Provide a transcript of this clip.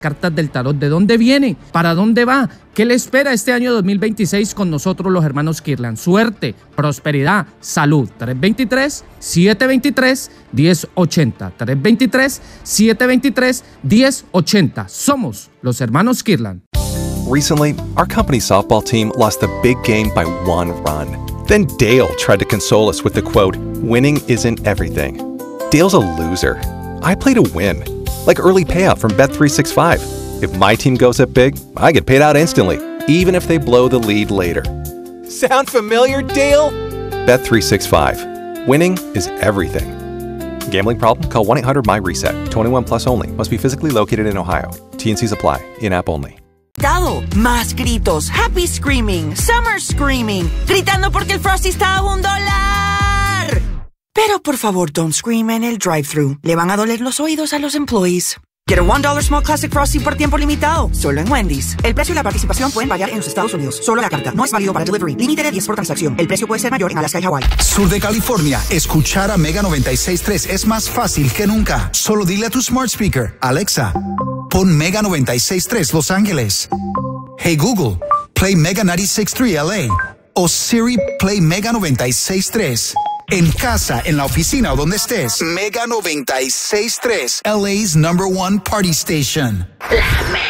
cartas del tarot. ¿De dónde viene? ¿Para dónde va? ¿Qué le espera este año 2026 con nosotros los hermanos Kirlan? Suerte, prosperidad, salud. 323-723-1080. 323-723-1080. Somos los hermanos Kirlan. Recently, our company's softball team lost a big game by 1 run. Then Dale tried to console us with the quote, "Winning isn't everything." Dale's a loser. I play to win. Like early payout from Bet365. If my team goes up big, I get paid out instantly, even if they blow the lead later. Sound familiar, Dale? Bet365. Winning is everything. Gambling problem? Call 1-800-MY-RESET. 21 plus only. Must be physically located in Ohio. T&Cs apply. In-app only. Más gritos, happy screaming, summer screaming, gritando porque el Frosty está a $1. Pero por favor, don't scream en el drive-thru. Le van a doler los oídos a los employees. Get a $1 Small Classic Frosty por tiempo limitado, solo en Wendy's. El precio y la participación pueden variar en los Estados Unidos. Solo la carta. No es válido para delivery. Límite de 10 por transacción. El precio puede ser mayor en Alaska y Hawaii. Sur de California, escuchar a Mega 96.3 es más fácil que nunca. Solo dile a tu smart speaker, Alexa, pon Mega 96.3 Los Ángeles. Hey Google, play Mega 96.3 LA. O Siri, play Mega 96.3. En casa, en la oficina o donde estés. Mega 96.3, LA's #1 party station. La